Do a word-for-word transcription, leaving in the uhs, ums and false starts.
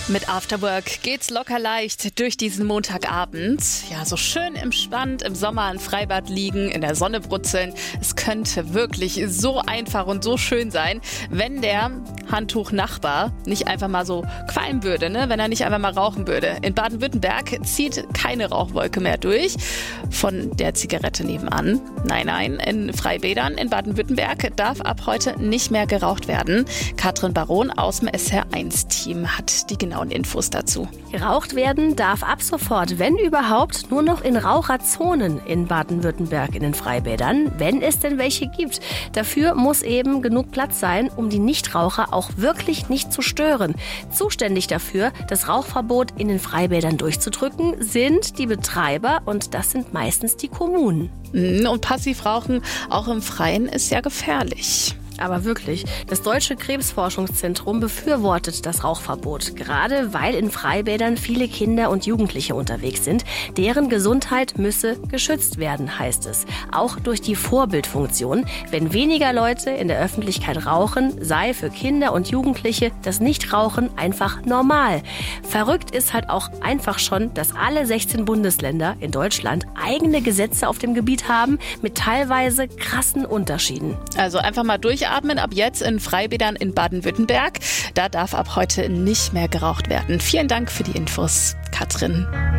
Mit Afterwork geht's locker leicht durch diesen Montagabend. Ja, so schön entspannt im Sommer im Freibad liegen, in der Sonne brutzeln. Es könnte wirklich so einfach und so schön sein, wenn der Handtuch-Nachbar nicht einfach mal so qualmen würde, ne? Wenn er nicht einfach mal rauchen würde. In Baden-Württemberg zieht keine Rauchwolke mehr durch von der Zigarette nebenan. Nein, nein, in Freibädern in Baden-Württemberg darf ab heute nicht mehr geraucht werden. Katrin Baron aus dem S R eins Team hat die genauen Infos dazu. Geraucht werden darf ab sofort, wenn überhaupt, nur noch in Raucherzonen in Baden-Württemberg in den Freibädern, wenn es denn welche gibt. Dafür muss eben genug Platz sein, um die Nichtraucher auch wirklich nicht zu stören. Zuständig dafür, das Rauchverbot in den Freibädern durchzudrücken, sind die Betreiber und das sind meistens die Kommunen. Und Passivrauchen auch im Freien ist ja gefährlich. Aber wirklich, das Deutsche Krebsforschungszentrum befürwortet das Rauchverbot, gerade weil in Freibädern viele Kinder und Jugendliche unterwegs sind. Deren Gesundheit müsse geschützt werden, heißt es. Auch durch die Vorbildfunktion. Wenn weniger Leute in der Öffentlichkeit rauchen, sei für Kinder und Jugendliche das Nichtrauchen einfach normal. Verrückt ist halt auch einfach schon, dass alle sechzehn Bundesländer in Deutschland eigene Gesetze auf dem Gebiet haben, mit teilweise krassen Unterschieden. Also einfach mal durch. Atmen ab jetzt in Freibädern in Baden-Württemberg. Da darf ab heute nicht mehr geraucht werden. Vielen Dank für die Infos, Katrin.